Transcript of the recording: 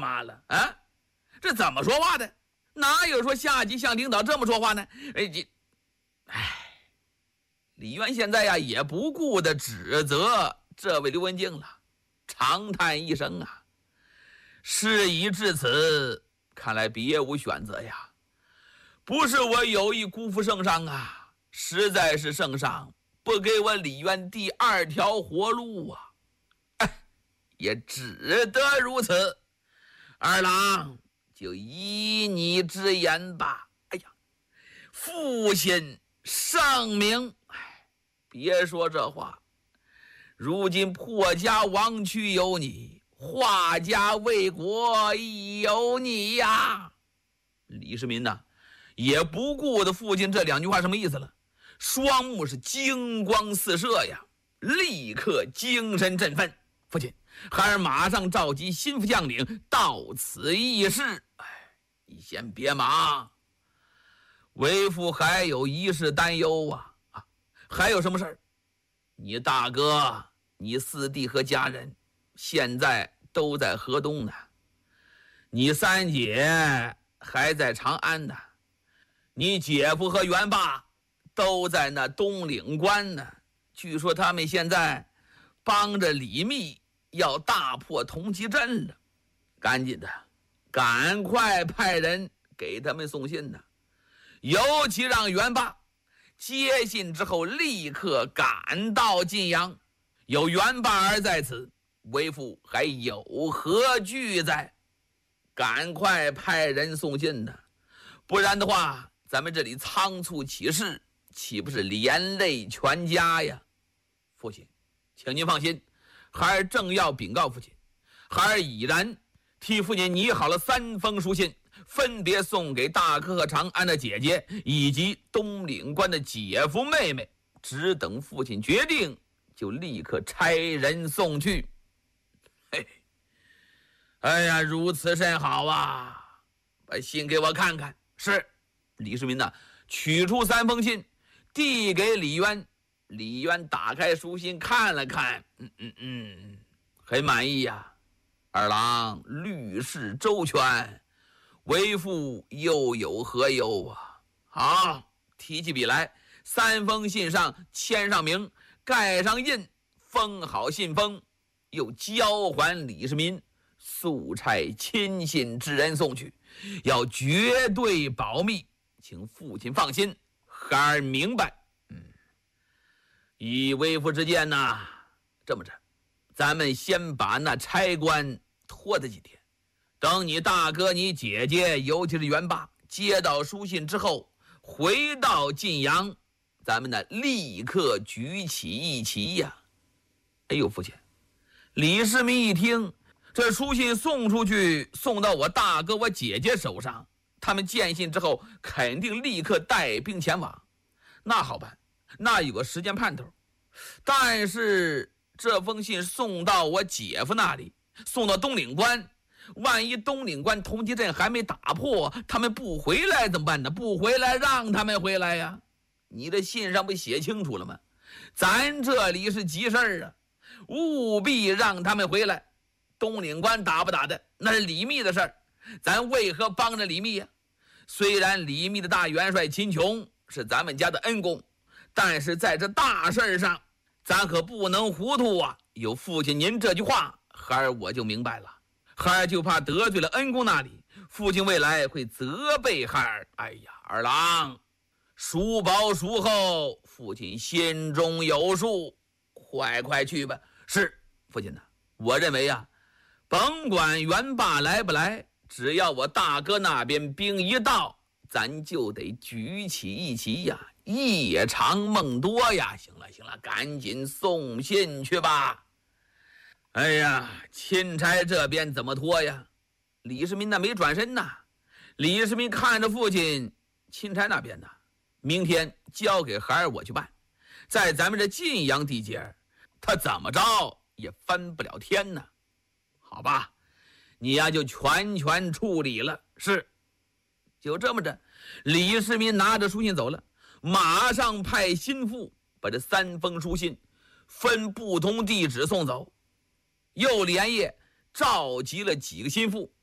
妈了啊？这怎么说话的？哪有说下级向领导这么说话呢？李渊现在呀也不顾的指责这位刘文静了，长叹一声啊，事已至此，看来别无选择呀。不是我有意辜负圣上啊，实在是圣上不给我李渊第二条活路啊。也只得如此，二郎就依你之言吧。哎呀，父亲圣明，别说这话，如今破家亡躯有你，化家为国亦有你呀。李世民呢，也不顾的父亲这两句话什么意思了，双目是金光四射呀，立刻精神振奋。父亲，孩儿马上召集心腹将领到此议事。你先别忙，为父还有一事担忧啊！还有什么事儿？你大哥、你四弟和家人现在都在河东呢，你三姐还在长安呢，你姐夫和元霸都在那东岭关呢。据说他们现在帮着李密要大破同济镇了，赶紧的，赶快派人给他们送信呢。尤其让元霸接信之后立刻赶到晋阳。有元霸儿在此，为父还有何惧哉？赶快派人送信呢，不然的话，咱们这里仓促起事，岂不是连累全家呀？父亲，请您放心，孩儿正要禀告父亲，孩儿已然替父亲拟好了3封书信，分别送给大哥和长安的姐姐以及东岭关的姐夫妹妹，只等父亲决定，就立刻差人送去。哎呀，如此甚好啊！把信给我看看。是。李世民呢，取出3封信，递给李渊。李渊打开书信看了看，很满意呀。二郎虑事周全，为父又有何忧啊？好，提起笔来，3封信上签上名，盖上印，封好信封，又交还李世民，速差亲信之人送去，要绝对保密，请父亲放心。孩儿明白。以为父之见呐，这么着，咱们先把那差官拖他几天，等你大哥、你姐姐，尤其是元霸接到书信之后，回到晋阳，咱们呢立刻举起义旗呀。哎呦，父亲！李世民一听，这书信送出去，送到我大哥、我姐姐手上，他们见信之后，肯定立刻带兵前往。那好办，那有个时间盼头。但是这封信送到我姐夫那里，送到东岭关，万一东岭关同济镇还没打破，他们不回来怎么办呢？不回来，让他们回来呀！你的信上不写清楚了吗？咱这里是急事儿啊，务必让他们回来。东岭关打不打的，那是李密的事儿，咱为何帮着李密呀？虽然李密的大元帅秦琼是咱们家的恩公，但是在这大事上，咱可不能糊涂啊！有父亲您这句话，孩儿我就明白了。孩儿就怕得罪了恩公那里，父亲未来会责备孩儿。哎呀，二郎，赎宝赎后，父亲心中有数，快去吧。是，父亲呢，我认为啊，甭管元霸来不来，只要我大哥那边兵一到，咱就得举起义旗呀，夜长梦多呀。行了，赶紧送信去吧。哎呀，钦差这边怎么拖呀？李世民那没转身呐。李世民看着父亲，钦差那边呢，明天交给孩儿我去办，在咱们这晋阳地界，他怎么着也翻不了天呢。好吧，你呀就全处理了。是。就这么着，李世民拿着书信走了，马上派心腹把这3封书信分不同地址送走，又连夜召集了几个心腹，